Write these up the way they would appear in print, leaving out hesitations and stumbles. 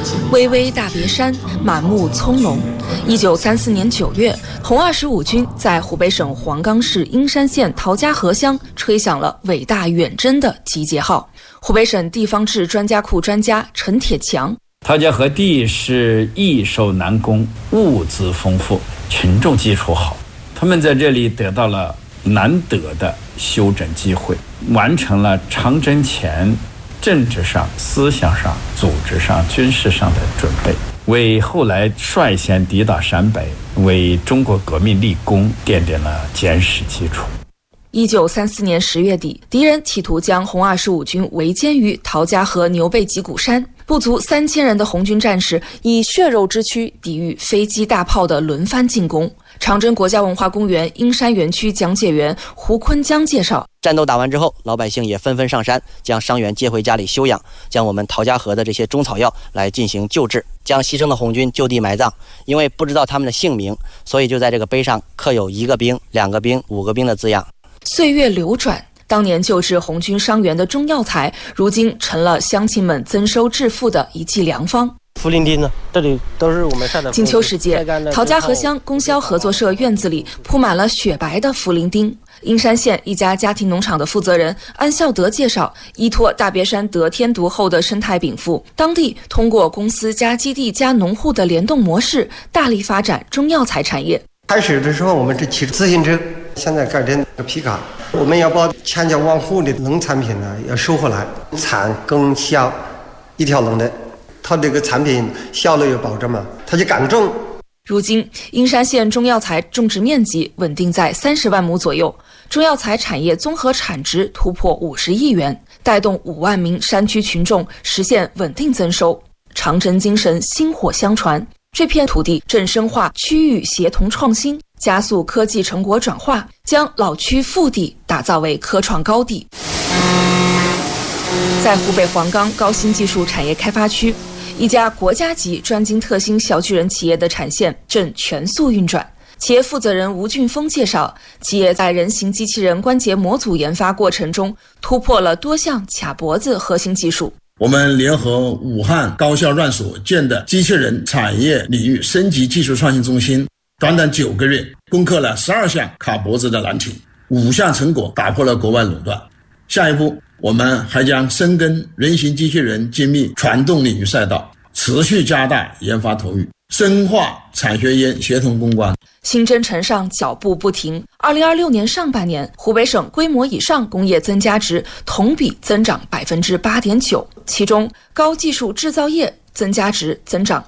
巍巍大别山，满目葱茏。1934年9月，红25军在湖北省黄冈市英山县陶家河乡吹响了伟大远征的集结号。湖北省地方志专家库专家陈铁强： 陶家河地是易守难攻，物资丰富，群众基础好，他们在这里得到了难得的休整机会，完成了长征前政治上、思想上、组织上、军事上的准备，为后来率先抵达陕北、为中国革命立功奠定了坚实基础。 1934年10月底，敌人企图将红25军围歼于陶家河牛背脊骨山，不足3000人的红军战士以血肉之躯抵御飞机大炮的轮番进攻。长征国家文化公园英山园区讲解员胡坤江介绍， 战斗打完之后，老百姓也纷纷上山，将伤员接回家里休养，将我们陶家河的这些中草药来进行救治，将牺牲的红军就地埋葬。因为不知道他们的姓名，所以就在这个碑上刻有1个兵、2个兵、5个兵的字样。 岁月流转，当年救治红军伤员的中药材，如今成了乡亲们增收致富的一剂良方。 茯苓丁呢，这里都是我们晒的。 金秋时节，陶家河乡供销合作社院子里铺满了雪白的茯苓丁。英山县一家家庭农场的负责人安孝德介绍，依托大别山得天独厚的生态禀赋，当地通过公司加基地加农户的联动模式，大力发展中药材产业。 开始的时候我们是骑自行车，现在改成皮卡，我们要把千家万户的农产品呢要收回来，产耕销一条龙的，它这个产品销路有保证嘛，它就敢种。 如今，英山县中药材种植面积稳定在30万亩左右，中药材产业综合产值突破50亿元，带动5万名山区群众实现稳定增收。长征精神薪火相传，这片土地正深化区域协同创新，加速科技成果转化，将老区腹地打造为科创高地。在湖北黄冈高新技术产业开发区，一家国家级专精特新小巨人企业的产线正全速运转。企业负责人吴俊峰介绍，企业在人形机器人关节模组研发过程中，突破了多项卡脖子核心技术。 我们联合武汉高校院所建的机器人产业领域升级技术创新中心，短短9个月攻克了12项卡脖子的难题，5项成果打破了国外垄断。下一步，我们还将深耕人形机器人精密传动领域赛道，持续加大研发投入，深化产学研协同攻关。 新征程上脚步不停。2026年上半年，湖北省规模以上工业增加值同比增长 8.9%， 其中高技术制造业增加值增长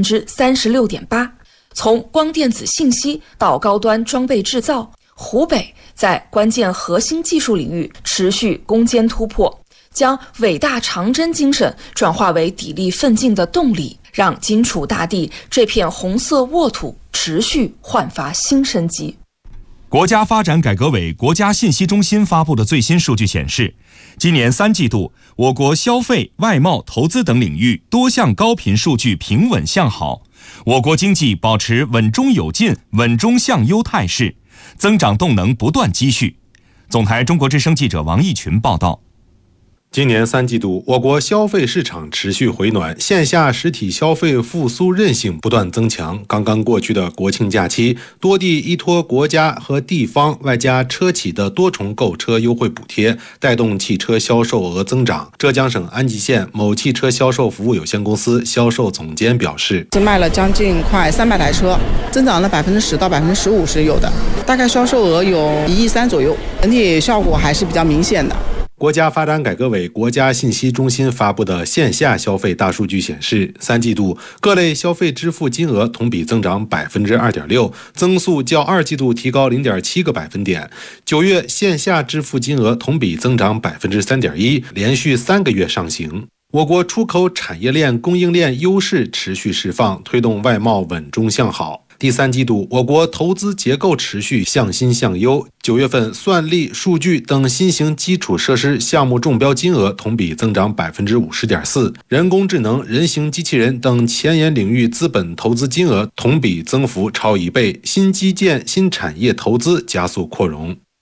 36.8%。从光电子信息到高端装备制造，湖北在关键核心技术领域持续攻坚突破，将伟大长征精神转化为砥砺奋进的动力，让荆楚大地这片红色沃土持续焕发新生机。 国家发展改革委国家信息中心发布的最新数据显示，今年3季度，我国消费、外贸、投资等领域多项高频数据平稳向好，我国经济保持稳中有进、稳中向优态势，增长动能不断积蓄。总台中国之声记者王义群报道。 今年3季度，我国消费市场持续回暖，线下实体消费复苏韧性不断增强。刚刚过去的国庆假期，多地依托国家和地方外加车企的多重购车优惠补贴，带动汽车销售额增长。浙江省安吉县某汽车销售服务有限公司销售总监表示， 卖了将近快300台车，增长了10%到15%是有的，大概销售额有1亿3左右，整体效果还是比较明显的。 国家发展改革委国家信息中心发布的线下消费大数据显示，3季度各类消费支付金额同比增长 2.6%， 增速较2季度提高 0.7个百分点。9月线下支付金额同比增长 3.1%， 连续3个月上行。我国出口产业链供应链优势持续释放，推动外贸稳中向好。第3季度，我国投资结构持续向新向优。9月份，算力、数据等新型基础设施项目中标金额同比增长 50.4%， 人工智能、人形机器人等前沿领域资本投资金额同比增幅超1倍，新基建、新产业投资加速扩容。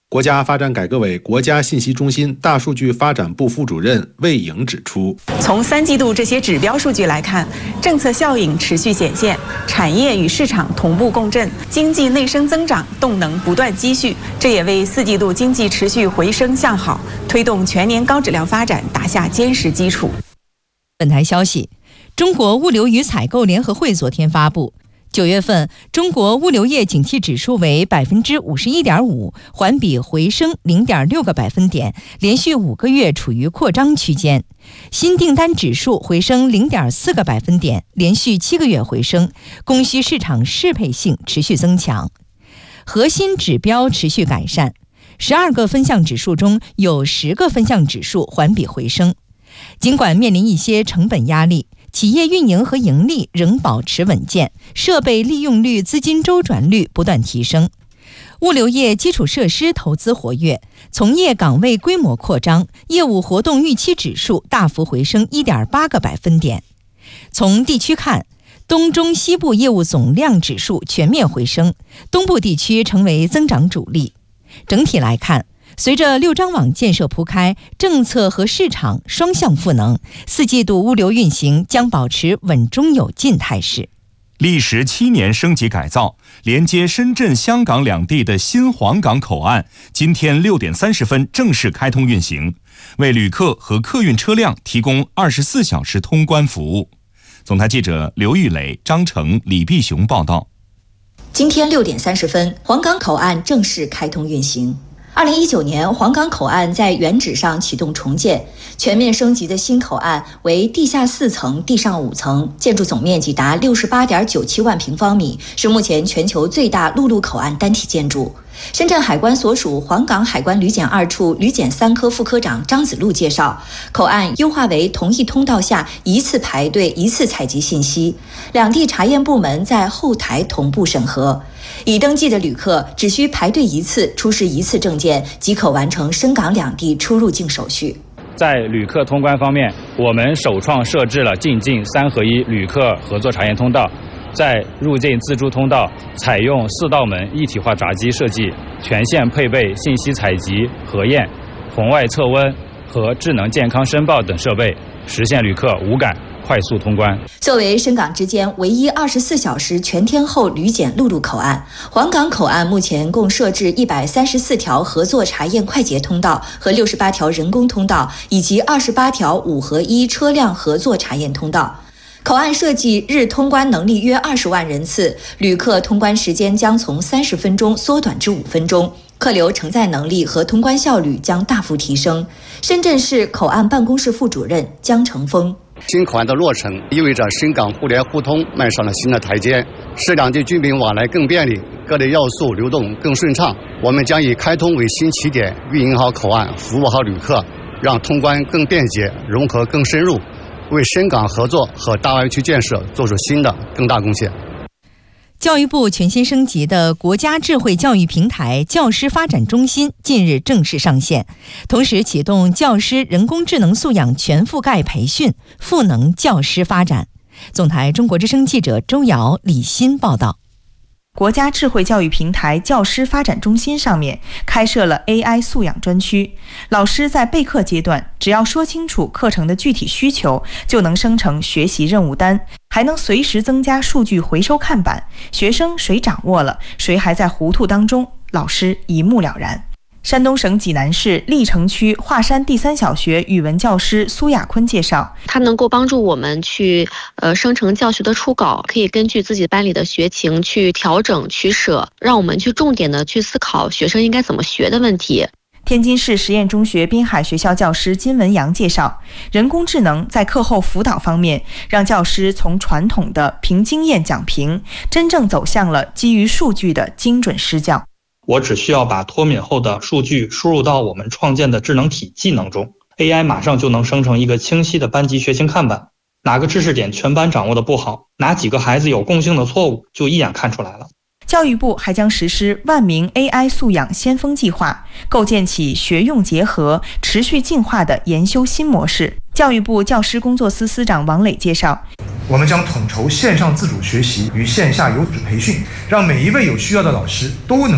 国家发展改革委国家信息中心大数据发展部副主任魏颖指出， 从3季度这些指标数据来看，政策效应持续显现，产业与市场同步共振，经济内生增长动能不断积蓄，这也为4季度经济持续回升向好，推动全年高质量发展打下坚实基础。 本台消息，中国物流与采购联合会昨天发布，9月份中国物流业景气指数为 51.5%， 环比回升 0.6个百分点，连续5个月处于扩张区间。新订单指数回升 0.4个百分点，连续7个月回升，供需市场适配性持续增强。核心指标持续改善，12个分项指数中有10个分项指数环比回升。尽管面临一些成本压力，企业运营和盈利仍保持稳健，设备利用率、资金周转率不断提升。物流业基础设施投资活跃，从业岗位规模扩张，业务活动预期指数大幅回升 1.8个百分点。从地区看，东中西部业务总量指数全面回升，东部地区成为增长主力。整体来看，随着6张网建设铺开，政策和市场双向赋能，4季度物流运行将保持稳中有进态势。 历时7年升级改造，连接深圳、香港两地的新皇岗口岸，今天6点30分正式开通运行，为旅客和客运车辆提供24小时通关服务。总台记者刘玉磊、张成、李碧雄报道。 今天6点30分，皇岗口岸正式开通运行。2019年，皇岗口岸在原址上启动重建，全面升级的新口岸为地下4层、地上5层，建筑总面积达68.97万平方米，是目前全球最大陆路口岸单体建筑。深圳海关所属皇岗海关旅检2处旅检3科副科长张子路介绍，口岸优化为同一通道下一次排队、一次采集信息，两地查验部门在后台同步审核。已登记的旅客只需排队1次，出示1次证件，即可完成深港两地出入境手续。 在旅客通关方面，我们首创设置了进境3合1旅客合作查验通道，在入境自助通道采用4道门一体化闸机设计，全线配备信息采集、核验、红外测温和智能健康申报等设备，实现旅客无感快速通关。 作为深港之间唯一24小时全天候旅检陆路口岸，皇岗口岸目前共设置134条合作查验快捷通道和68条人工通道，以及28条5合1车辆合作查验通道。口岸设计日通关能力约20万人次，旅客通关时间将从30分钟缩短至5分钟，客流承载能力和通关效率将大幅提升。深圳市口岸办公室副主任江成峰： 新口岸的落成意味着深港互联互通迈上了新的台阶，使两地居民往来更便利，各类要素流动更顺畅。我们将以开通为新起点，运营好口岸，服务好旅客，让通关更便捷，融合更深入，为深港合作和大湾区建设做出新的更大贡献。 教育部全新升级的国家智慧教育平台教师发展中心近日正式上线，同时启动教师人工智能素养全覆盖培训，赋能教师发展。总台中国之声记者周瑶、李欣报道。 国家智慧教育平台教师发展中心上面开设了 AI 素养专区，老师在备课阶段只要说清楚课程的具体需求，就能生成学习任务单，还能随时增加数据回收看板，学生谁掌握了，谁还在糊涂当中，老师一目了然。山东省济南市历城区华山第3小学语文教师苏亚坤介绍， 它能够帮助我们去生成教学的初稿，可以根据自己班里的学情去调整取舍，让我们去重点的去思考学生应该怎么学的问题。 天津市实验中学滨海学校教师金文阳介绍，人工智能在课后辅导方面，让教师从传统的凭经验讲评，真正走向了基于数据的精准施教。 我只需要把脱敏后的数据输入到我们创建的智能体技能中， AI 马上就能生成一个清晰的班级学情看板，哪个知识点全班掌握的不好，哪几个孩子有共性的错误，就一眼看出来了。 教育部还将实施万名 AI 素养先锋计划，构建起学用结合、持续进化的研修新模式。教育部教师工作司司长王磊介绍， 我们将统筹线上自主学习与线下有组培训，让每一位有需要的老师都能够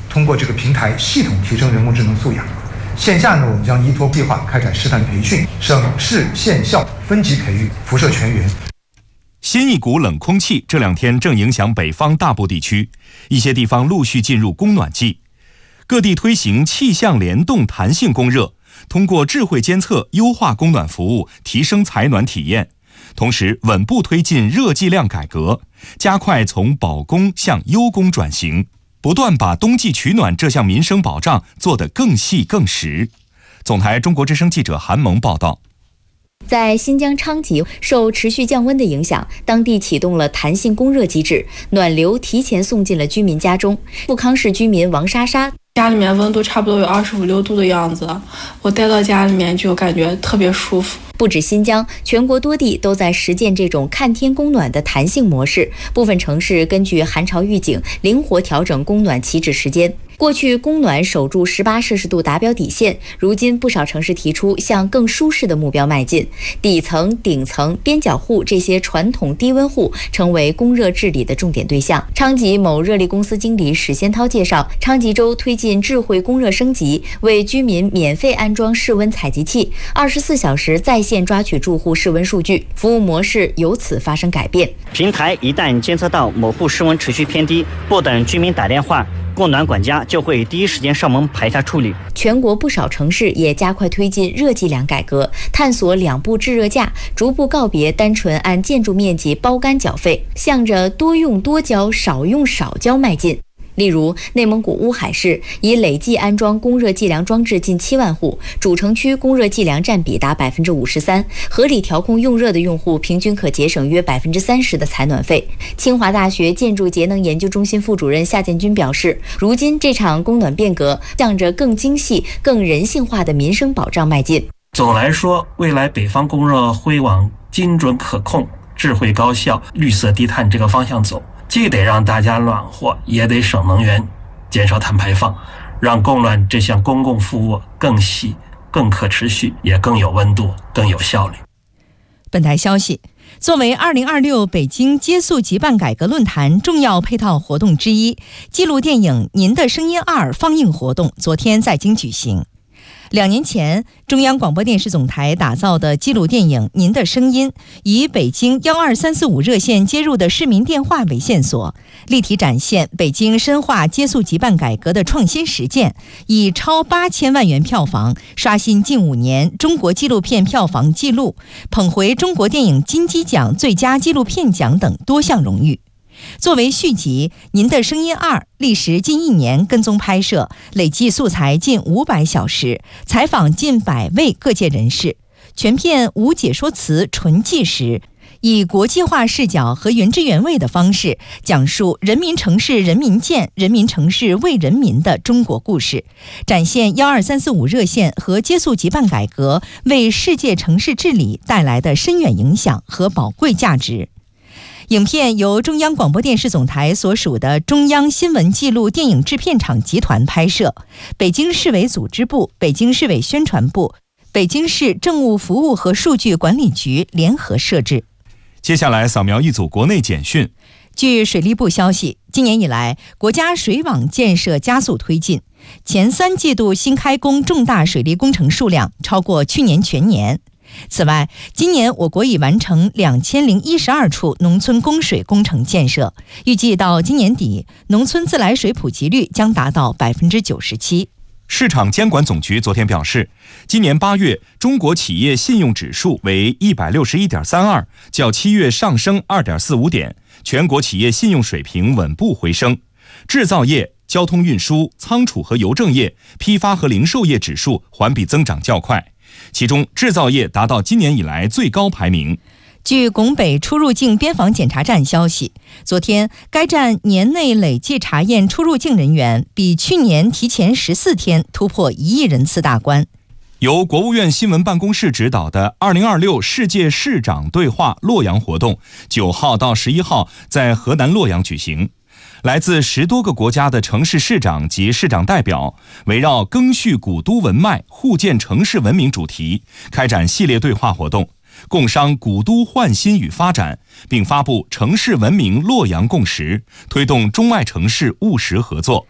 通过这个平台系统提升人工智能素养。线下呢，我们将依托计划开展示范培训，省市县校分级培育，辐射全员。 新一股冷空气这2天正影响北方大部地区，一些地方陆续进入供暖季，各地推行气象联动弹性供热，通过智慧监测优化供暖服务，提升采暖体验，同时稳步推进热计量改革，加快从保供向优供转型，不断把冬季取暖这项民生保障做得更细更实。总台中国之声记者韩萌报道。 在新疆昌吉，受持续降温的影响，当地启动了弹性供热机制，暖流提前送进了居民家中。富康市居民王莎莎， 家里面温度差不多有25、6度的样子，我待到家里面就感觉特别舒服。 不止新疆，全国多地都在实践这种看天供暖的弹性模式。部分城市根据寒潮预警，灵活调整供暖起止时间。过去供暖守住18摄氏度达标底线，如今不少城市提出向更舒适的目标迈进。底层、顶层、边角户这些传统低温户成为供热治理的重点对象。昌吉某热力公司经理史先涛介绍，昌吉州推进智慧供热升级，为居民免费安装室温采集器，24小时在线抓取住户室温数据，服务模式由此发生改变。 平台一旦监测到某户室温持续偏低，不等居民打电话，供暖管家就会第一时间上门排查处理。 全国不少城市也加快推进热计量改革，探索2步制热价，逐步告别单纯按建筑面积包干缴费，向着多用多交、少用少交迈进。例如，内蒙古乌海市已累计安装供热计量装置近7万户，主城区供热计量占比达53%，合理调控用热的用户平均可节省约30%的采暖费。清华大学建筑节能研究中心副主任夏建军表示，如今这场供暖变革向着更精细、更人性化的民生保障迈进。 总来说，未来北方供热会往精准可控、智慧高效、绿色低碳这个方向走。既得让大家暖和，也得省能源，减少碳排放，让供暖这项公共服务更细、更可持续，也更有温度、更有效率。 本台消息，作为2026北京接速即办改革论坛重要配套活动之一，纪录电影《您的声音2》放映活动昨天在京举行。2年前，中央广播电视总台打造的纪录电影《您的声音》，以北京12345热线接入的市民电话为线索，立体展现北京深化接速即办改革的创新实践，以超8000万元票房刷新近5年中国纪录片票房纪录，捧回中国电影金鸡奖最佳纪录片奖等多项荣誉。作为续集，《您的声音2》历时近1年跟踪拍摄，累计素材近500小时，采访近100位各界人士，全片无解说词，纯纪实，以国际化视角和原汁原味的方式讲述人民城市人民建、人民城市为人民的中国故事，展现12345热线和接速即办改革为世界城市治理带来的深远影响和宝贵价值。影片由中央广播电视总台所属的中央新闻纪录电影制片厂集团拍摄，北京市委组织部、北京市委宣传部、北京市政务服务和数据管理局联合摄制。 接下来扫描一组国内简讯。 据水利部消息，今年以来，国家水网建设加速推进，前3季度新开工重大水利工程数量超过去年全年。此外，今年我国已完成2012处农村供水工程建设，预计到今年底，农村自来水普及率将达到97%。 市场监管总局昨天表示，今年8月中国企业信用指数为161.32，较7月上升2.45点，全国企业信用水平稳步回升。制造业、交通运输、仓储和邮政业、批发和零售业指数环比增长较快。其中制造业达到今年以来最高排名。 据拱北出入境边防检查站消息，昨天该站年内累计查验出入境人员比去年提前14天突破1亿人次大关。 由国务院新闻办公室指导的2026世界市长对话洛阳活动9号到11号在河南洛阳举行。来自10多个国家的城市市长及市长代表围绕赓续古都文脉、互建城市文明主题开展系列对话活动，共商古都焕新与发展，并发布城市文明洛阳共识，推动中外城市务实合作。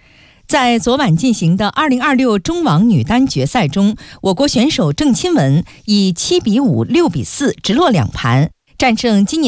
在昨晚进行的2026中网女单决赛中，我国选手郑钦文以7-5、6-4直落两盘，战胜今年